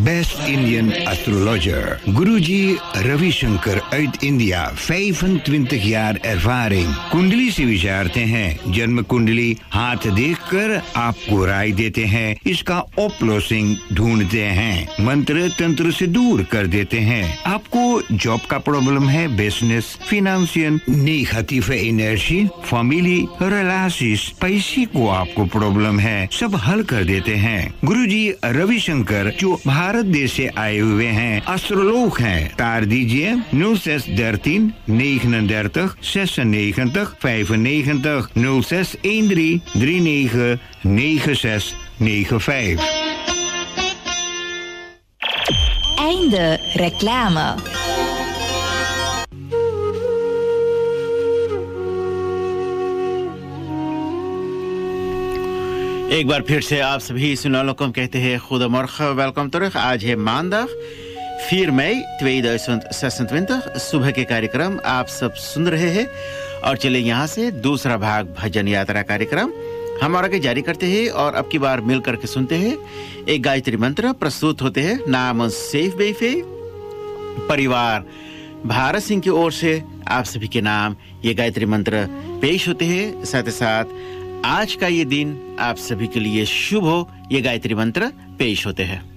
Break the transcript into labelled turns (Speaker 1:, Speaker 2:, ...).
Speaker 1: best Indian astrologer. Guruji Ravi Shankar uit India, 25 jaar ervaring. कुंडली से विचारते हैं, जन्म कुंडली हाथ देखकर आपको राय देते हैं, इसका ऑप्लोसिंग ढूंढते हैं, मंत्र तंत्र से दूर कर देते हैं. आपको जॉब का प्रॉब्लम है, business, financial, negative energy, family, relations, पैसे को आपको प्रॉब्लम है, सब हल कर देते हैं. गुरुजी रविशंकर जो भारत देश से आए हुए हैं, एस्ट्रोलॉग हैं. तार दीजिए 0613 39 96 95 0613 39 96 95.
Speaker 2: Einde reclame.
Speaker 3: एक बार फिर से आप सभी सुनने को कहते हैं goedemorgen, welkom terug. आज है मानदाग 4 मई 2026. सुबह के कार्यक्रम आप सब सुन रहे हैं और चले यहाँ से दूसरा भाग भजन यात्रा कार्यक्रम हम और आगे जारी करते हैं और अब की बार मिल करके सुनते हैं. एक गायत्री मंत्र प्रस्तुत होते हैं. नाम सेफ बेफे परिवार भारत सिंह की ओर से आप सभी के नाम ये गायत्री मंत्र पेश होते हैं. साथ ही साथ आज का ये दिन आप सभी के लिए शुभ हो, ये गायत्री मंत्र पेश होते हैं.